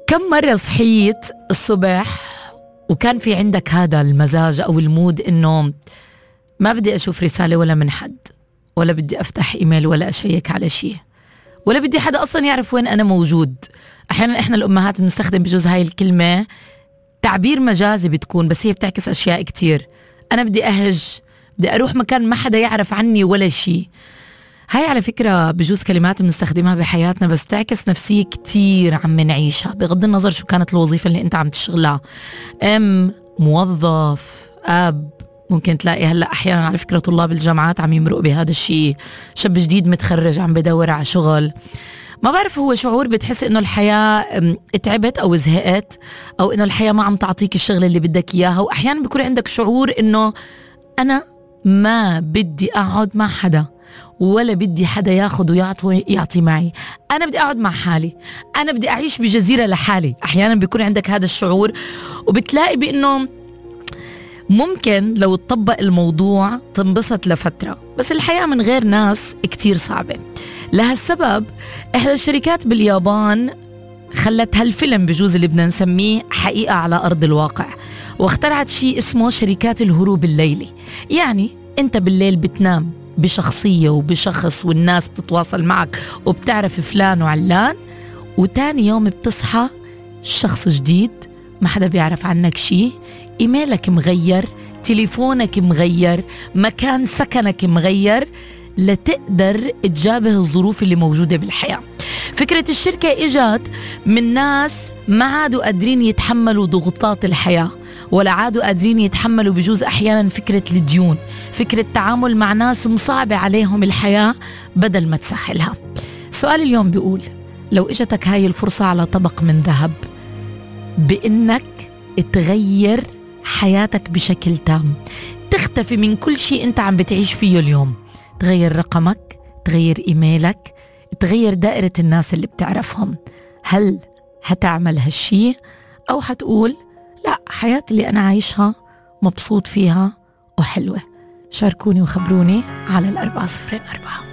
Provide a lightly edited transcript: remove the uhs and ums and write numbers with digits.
كم مرة صحيت الصبح وكان في عندك هذا المزاج أو المود إنه ما بدي أشوف رسالة ولا من حد، ولا بدي أفتح إيميل ولا أشيك على شيء، ولا بدي حدا أصلا يعرف وين أنا موجود. أحيانا إحنا الأمهات بنستخدم بجوز هاي الكلمة تعبير مجازي بتكون، بس هي بتعكس أشياء كتير. أنا بدي أهج، بدي أروح مكان ما حدا يعرف عني ولا شيء. هاي على فكرة بجوز كلمات بنستخدمها بحياتنا بس تعكس نفسية كتير عم نعيشها، بغض النظر شو كانت الوظيفة اللي انت عم تشتغلها. موظف، أب، ممكن تلاقي هلأ أحيانا على فكرة طلاب الجامعات عم يمرقوا بهذا الشيء. شاب جديد متخرج عم بدور على شغل، ما بعرف، هو شعور بتحس إنه الحياة اتعبت أو زهقت، أو إنه الحياة ما عم تعطيك الشغل اللي بدك إياها. وأحيانا بيكون عندك شعور إنه أنا ما بدي أقعد مع حدا، ولا بدي حدا ياخد ويعطي معي، أنا بدي أقعد مع حالي، أنا بدي أعيش بجزيرة لحالي. أحيانا بيكون عندك هذا الشعور، وبتلاقي بأنه ممكن لو تطبق الموضوع تنبسط لفترة، بس الحياة من غير ناس كتير صعبة. لهالسبب إحدى الشركات باليابان خلت هالفيلم بجوز اللي بدنا نسميه حقيقة على أرض الواقع، واخترعت شيء اسمه شركات الهروب الليلي. يعني أنت بالليل بتنام بشخصية وبشخص، والناس بتتواصل معك وبتعرف فلان وعلان، وتاني يوم بتصحى شخص جديد ما حدا بيعرف عنك شيء، إيميلك مغير، تليفونك مغير، مكان سكنك مغير، لتقدر تجابه الظروف اللي موجودة بالحياة. فكرة الشركة إجت من ناس ما عادوا قادرين يتحملوا ضغوطات الحياة، ولا عادوا قادرين يتحملوا بجوز أحيانا فكرة الديون، فكرة التعامل مع ناس مصعبة عليهم الحياة بدل ما تسهلها. سؤال اليوم بيقول: لو إجتك هاي الفرصة على طبق من ذهب بإنك تغير حياتك بشكل تام، تختفي من كل شيء أنت عم بتعيش فيه اليوم، تغير رقمك، تغير إيميلك، تغير دائرة الناس اللي بتعرفهم، هل هتعمل هالشي أو هتقول لا، حياة اللي أنا عايشها مبسوط فيها وحلوة؟ شاركوني وخبروني على 404.